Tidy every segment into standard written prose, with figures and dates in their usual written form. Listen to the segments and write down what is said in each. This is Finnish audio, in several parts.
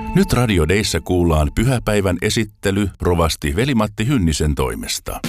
Nyt Radio Deissä kuullaan pyhäpäivän esittely rovasti Veli-Matti Hynnisen toimesta.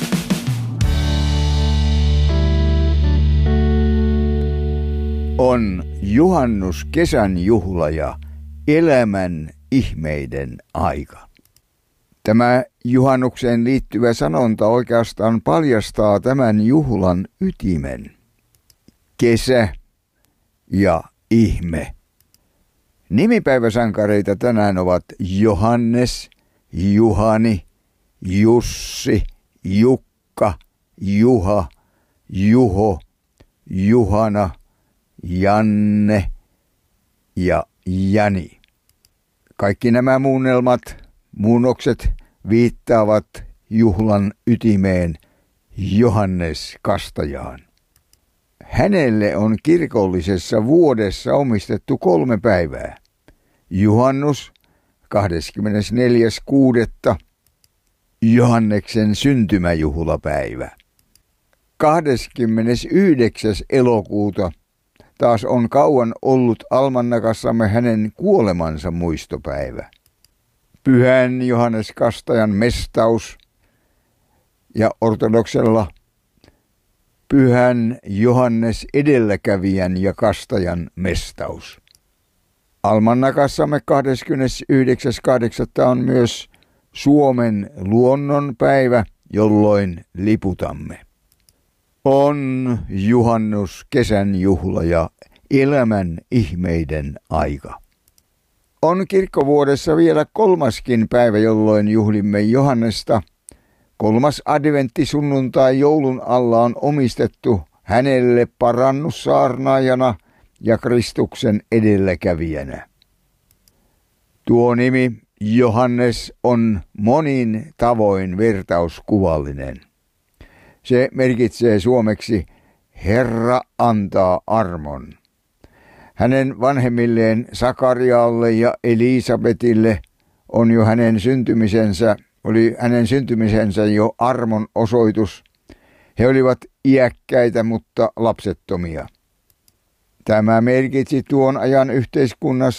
On juhannus, kesän juhla ja elämän ihmeiden aika. Tämä juhannukseen liittyvä sanonta oikeastaan paljastaa tämän juhlan ytimen. Kesä ja ihme. Nimipäiväsankareita tänään ovat Johannes, Juhani, Jussi, Jukka, Juha, Juho, Juhana, Janne ja Jani. Kaikki nämä muunnokset viittaavat juhlan ytimeen, Johannes Kastajaan. Hänelle on kirkollisessa vuodessa omistettu 3 päivää. Juhannus 24.6. Johanneksen syntymäjuhlapäivä. 29. elokuuta taas on kauan ollut almanakassamme hänen kuolemansa muistopäivä. Pyhän Johannes Kastajan mestaus ja ortodoksella Pyhän Johannes edelläkävijän ja Kastajan mestaus. Almanakassamme 29.8. on myös Suomen luonnonpäivä, jolloin liputamme. On juhannus, kesän juhla ja elämän ihmeiden aika. On kirkkovuodessa vielä 3. päivä, jolloin juhlimme Johannesta. 3. adventtisunnuntai joulun alla on omistettu hänelle parannussaarnaajana ja Kristuksen edelläkävijänä. Tuo nimi Johannes on monin tavoin vertauskuvallinen. Se merkitsee suomeksi Herra antaa armon. Hänen vanhemmilleen Sakarialle ja Elisabetille oli hänen syntymisensä jo armon osoitus. He olivat iäkkäitä, mutta lapsettomia. Tämä merkitsi tuon ajan yhteiskunnassa